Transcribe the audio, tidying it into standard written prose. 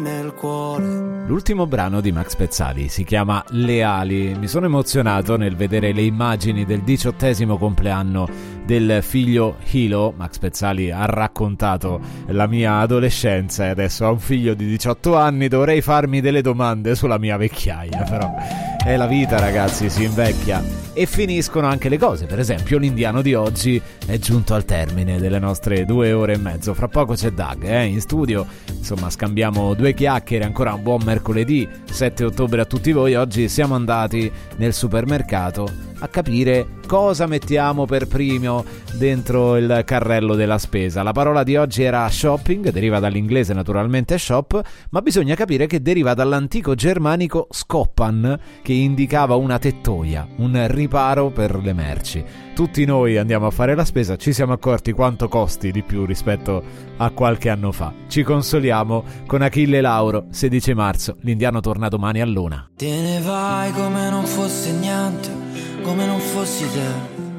nel cuore. L'ultimo brano di Max Pezzali si chiama Le ali. Mi sono emozionato nel vedere le immagini del 18° compleanno del figlio Hilo. Max Pezzali ha raccontato la mia adolescenza e adesso ha un figlio di 18 anni. Dovrei farmi delle domande sulla mia vecchiaia, però è la vita, ragazzi, si invecchia. E finiscono anche le cose. Per esempio, l'indiano di oggi è giunto al termine delle nostre 2 ore e mezzo. Fra poco c'è Doug in studio. Insomma, scambiamo 2 chiacchiere. Ancora un buon mercoledì 7 ottobre a tutti voi. Oggi siamo andati nel supermercato a capire cosa mettiamo per primo dentro il carrello della spesa. La parola di oggi era shopping, deriva dall'inglese naturalmente shop, ma bisogna capire che deriva dall'antico germanico skoppan, che indicava una tettoia, un riparo per le merci. Tutti noi andiamo a fare la spesa, ci siamo accorti quanto costi di più rispetto a qualche anno fa. Ci consoliamo con Achille Lauro. 16 marzo, l'indiano torna domani a Luna. Te ne vai come non fosse niente, come non fossi te.